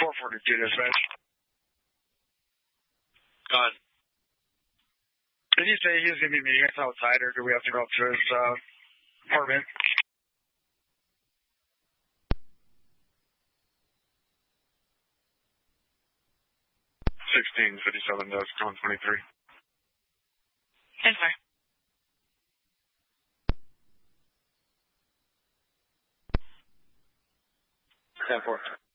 442 dispatch. Go ahead. Did you say he was going to be meeting us outside, or do we have to go up to his apartment? $16.57 does, on 23. 10-4. 10-4.